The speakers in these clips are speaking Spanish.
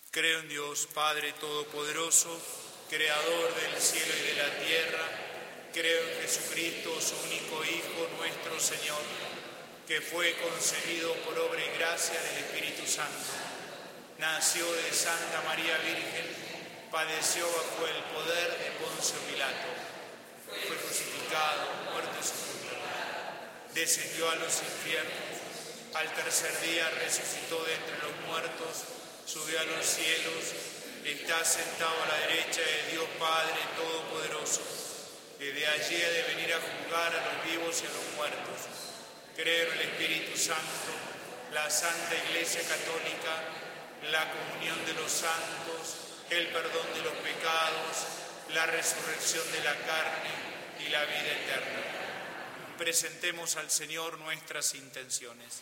Creo en Dios, Padre Todopoderoso, Creador del cielo y de la tierra. Creo en Jesucristo, su único Hijo, nuestro Señor, que fue concebido por obra y gracia del Espíritu Santo. Nació de Santa María Virgen, padeció bajo el poder de Poncio Pilato. Fue crucificado, muerto y sepultado. Descendió a los infiernos. Al tercer día resucitó de entre los muertos, subió a los cielos, está sentado a la derecha de Dios Padre Todopoderoso. Desde allí ha de venir a juzgar a los vivos y a los muertos. Creo en el Espíritu Santo, la Santa Iglesia Católica, la comunión de los santos, el perdón de los pecados, la resurrección de la carne y la vida eterna. Presentemos al Señor nuestras intenciones.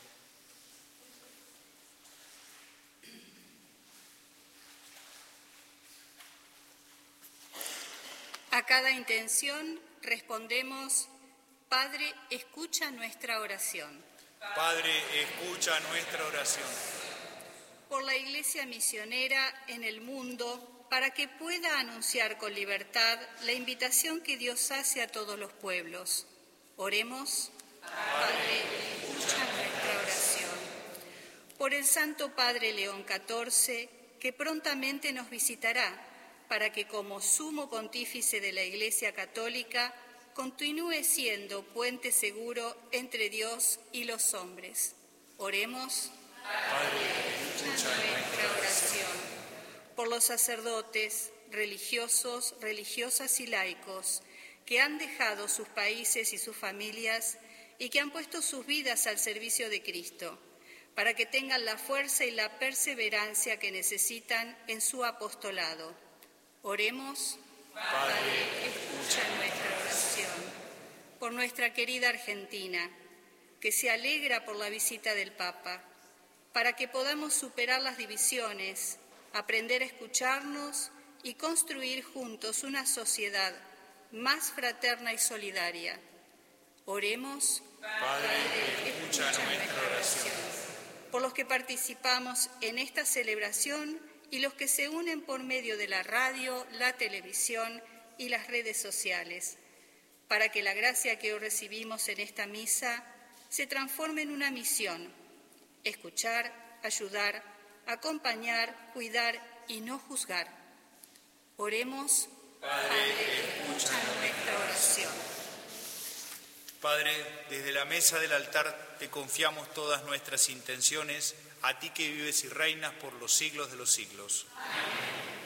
A cada intención respondemos: Padre, escucha nuestra oración. Padre, escucha nuestra oración. Por la Iglesia misionera en el mundo, para que pueda anunciar con libertad la invitación que Dios hace a todos los pueblos. Oremos. Padre, escucha nuestra oración. Por el Santo Padre León XIV, que prontamente nos visitará, para que como sumo pontífice de la Iglesia Católica continúe siendo puente seguro entre Dios y los hombres. Oremos. Padre, escucha nuestra oración. Por los sacerdotes, religiosos, religiosas y laicos que han dejado sus países y sus familias y que han puesto sus vidas al servicio de Cristo, para que tengan la fuerza y la perseverancia que necesitan en su apostolado. Oremos. Padre, escucha nuestra oración. Por nuestra querida Argentina, que se alegra por la visita del Papa, para que podamos superar las divisiones, aprender a escucharnos y construir juntos una sociedad más fraterna y solidaria. Oremos. Padre, escucha nuestra oración. Por los que participamos en esta celebración y los que se unen por medio de la radio, la televisión y las redes sociales, para que la gracia que hoy recibimos en esta misa se transforme en una misión: escuchar, ayudar, acompañar, cuidar y no juzgar. Oremos. Padre, escucha nuestra oración. Padre, desde la mesa del altar te confiamos todas nuestras intenciones, a ti que vives y reinas por los siglos de los siglos. Amén.